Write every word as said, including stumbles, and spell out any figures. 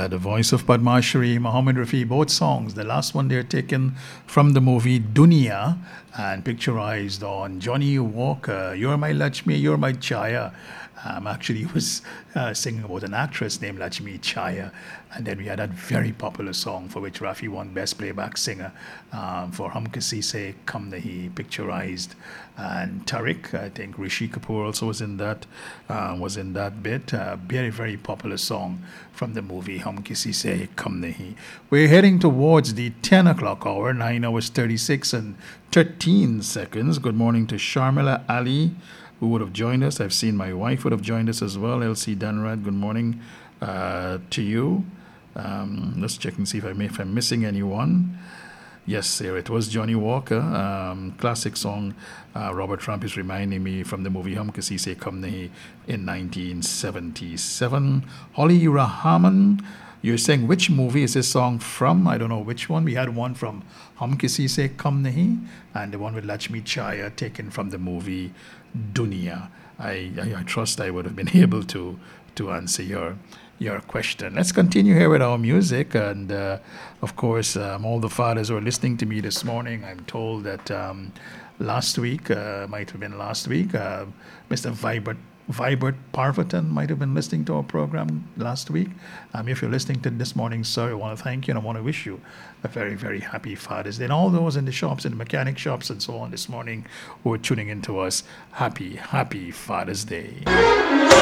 uh, the voice of Padma Shri, Mohammed Rafi, both songs. The last one they're taken from the movie Dunia and picturized on Johnny Walker, You're My Lakshmi, You're My Chaya. Um, actually, he was uh, singing about an actress named Lakshmi Chaya. And then we had that very popular song for which Rafi won Best Playback Singer um, for Hum Kisi Se Kam Nahi, picturized. And Tariq, I think Rishi Kapoor also was in that, uh, was in that bit. Uh, very, very popular song from the movie Hum Kisi Se Kam Nahi. We're heading towards the ten o'clock hour, nine hours thirty-six and thirteen seconds. Good morning to Sharmila Ali, who would have joined us. I've seen my wife would have joined us as well. Elsie Danrad, good morning uh, to you. Um, let's check and see if, I may, if I'm missing anyone. Yes, here it was Johnny Walker, um, classic song. Uh, Robert Trump is reminding me from the movie Hum Kisi Se Kam Nahi in nineteen seventy-seven. Holly Rahman, you're saying which movie is this song from? I don't know which one. We had one from Hum Kisi Se Kam Nahi and the one with Lakshmi Chaya taken from the movie Dunia. I, I, I trust I would have been able to to answer your your question. Let's continue here with our music, and uh, of course, um, all the fathers who are listening to me this morning, I'm told that um, last week, uh, might have been last week, uh, Mister Vibert Vibert Parvatan might have been listening to our program last week. Um, if you're listening to this morning, sir, I want to thank you and I want to wish you a very, very happy Father's Day. And all those in the shops, in the mechanic shops and so on this morning who are tuning in to us, happy, happy Father's Day.